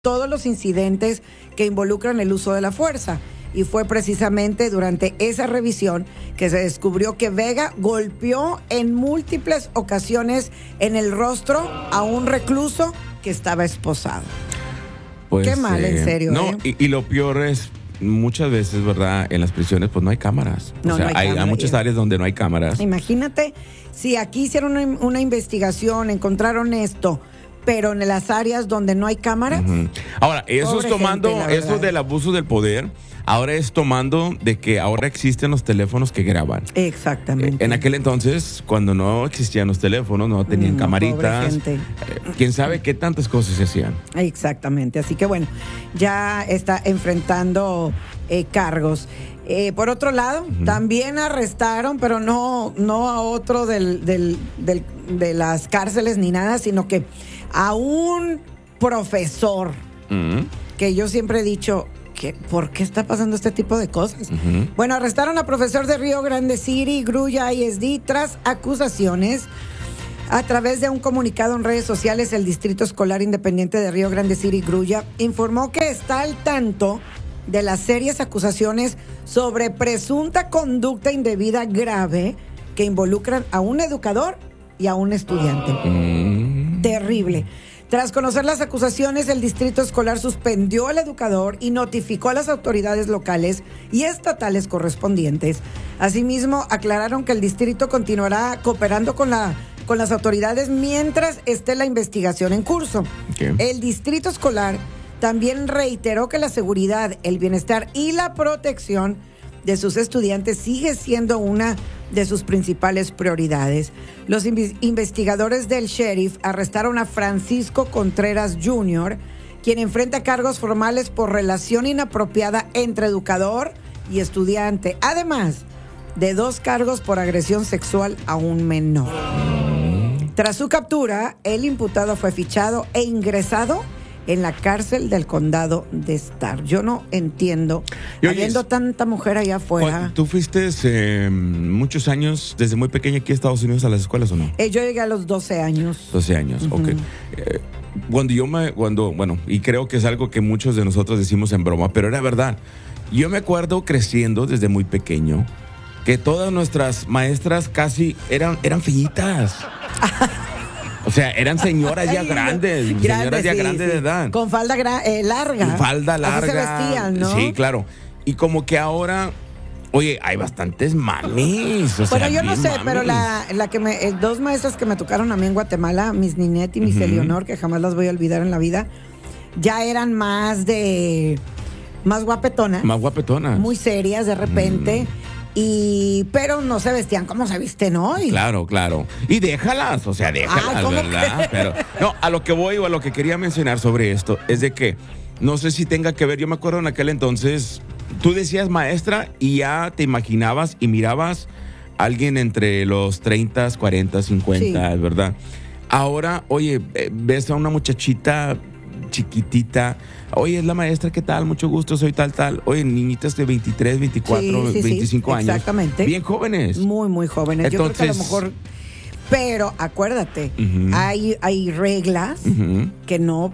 todos los incidentes que involucran el uso de la fuerza. Y fue precisamente durante esa revisión que se descubrió que Vega golpeó en múltiples ocasiones en el rostro a un recluso que estaba esposado. Pues, qué mal, en serio. No, y lo peor es, muchas veces, ¿verdad? En las prisiones, pues no hay cámaras. No, o sea, no hay cámaras. hay muchas áreas donde no hay cámaras. Imagínate, si aquí hicieron una investigación, encontraron esto, pero en las áreas donde no hay cámaras. Uh-huh. Ahora, eso Pobre es tomando, gente, eso del abuso del poder, ahora es tomando de que ahora existen los teléfonos que graban. Exactamente. En aquel entonces, cuando no existían los teléfonos, no tenían camaritas. Pobre gente. Quién sabe qué tantas cosas se hacían. Exactamente, así que bueno, ya está enfrentando cargos. Por otro lado, también arrestaron, pero no a otro de las cárceles ni nada, sino que a un profesor, que yo siempre he dicho, ¿por qué está pasando este tipo de cosas? Bueno, arrestaron a profesor de Río Grande City, Grulla ISD, tras acusaciones. A través de un comunicado en redes sociales, el Distrito Escolar Independiente de Río Grande City, Grulla, informó que está al tanto de las serias acusaciones sobre presunta conducta indebida grave que involucran a un educador y a un estudiante. Terrible. Tras conocer las acusaciones, el distrito escolar suspendió al educador y notificó a las autoridades locales y estatales correspondientes. Asimismo, aclararon que el distrito continuará cooperando con las autoridades mientras esté la investigación en curso. Okay. El distrito escolar también reiteró que la seguridad, el bienestar y la protección de sus estudiantes sigue siendo una de sus principales prioridades. Los investigadores del sheriff arrestaron a Francisco Contreras Jr., quien enfrenta cargos formales por relación inapropiada entre educador y estudiante, además de 2 cargos por agresión sexual a un menor. Tras su captura, el imputado fue fichado e ingresado en la cárcel del condado de Starr. Yo no entiendo, habiendo tanta mujer allá afuera. ¿Tú fuiste muchos años, desde muy pequeña aquí a Estados Unidos, a las escuelas o no? Yo llegué a los 12 años. 12 años, ok. Y creo que es algo que muchos de nosotros decimos en broma, pero era verdad. Yo me acuerdo creciendo desde muy pequeño que todas nuestras maestras casi eran feítas. O sea, eran señoras ya grandes, señoras ya grandes de edad. Con falda larga. Con falda larga. Así se vestían, ¿no? Sí, claro. Y como que ahora, oye, hay bastantes mamis. Bueno, yo no sé, pero dos maestras que me tocaron a mí en Guatemala, Miss Ninette y Miss Eleonor, que jamás las voy a olvidar en la vida, ya eran más guapetonas. Más guapetonas. Muy serias de repente. Pero no se vestían como se visten hoy. Claro. Y déjalas, ¿verdad? Pero no, a lo que voy o a lo que quería mencionar sobre esto es de que no sé si tenga que ver, yo me acuerdo en aquel entonces, tú decías maestra y ya te imaginabas y mirabas a alguien entre los 30, 40, 50, sí. ¿Verdad? Ahora, oye, ves a una muchachita chiquitita, oye, es la maestra, ¿qué tal? Mucho gusto, soy tal. Oye, niñitas de 23, 24, 25 años. Exactamente. Bien jóvenes. Muy, muy jóvenes. Entonces, yo creo que a lo mejor, pero acuérdate, hay reglas que no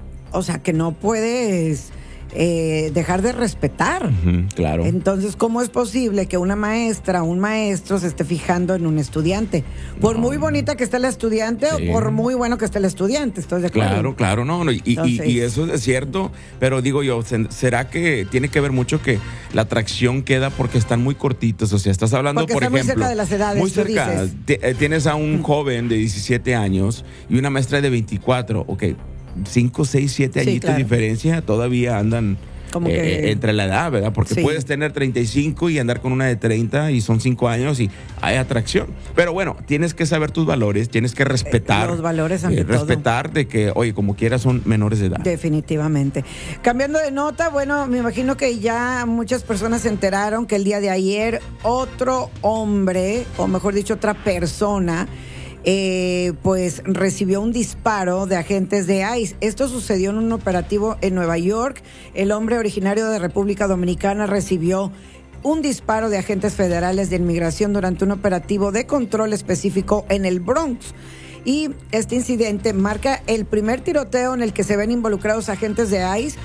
puedes dejar de respetar. Claro. Entonces, ¿cómo es posible que una maestra, un maestro se esté fijando en un estudiante? Por muy bonita que esté la estudiante o por muy bueno que esté el estudiante, ¿estás de acuerdo? Claro, no. Y eso es cierto, pero digo yo, ¿será que tiene que ver mucho que la atracción queda porque están muy cortitos? O sea, estás hablando, porque por ejemplo, muy cerca de las edades, muy cerca. Tienes a un joven de 17 años y una maestra de 24, ok. 5, 6, 7 añitos de diferencia, todavía andan como que entre la edad, ¿verdad? Porque puedes tener 35 y andar con una de 30 y son 5 años y hay atracción. Pero bueno, tienes que saber tus valores, tienes que respetar. Los valores ante todo. Respetar de que, oye, como quiera son menores de edad. Definitivamente. Cambiando de nota, bueno, me imagino que ya muchas personas se enteraron que el día de ayer otro hombre, o mejor dicho, otra persona, pues recibió un disparo de agentes de ICE. Esto sucedió en un operativo en Nueva York. El hombre originario de República Dominicana recibió un disparo de agentes federales de inmigración durante un operativo de control específico en el Bronx. y este incidente marca el primer tiroteo en el que se ven involucrados agentes de ICE